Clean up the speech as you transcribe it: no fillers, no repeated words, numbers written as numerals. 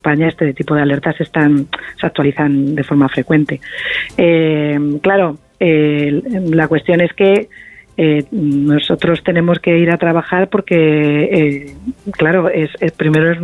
España este tipo de alertas se actualizan de forma frecuente. Claro, la cuestión es que nosotros tenemos que ir a trabajar porque, claro, primero es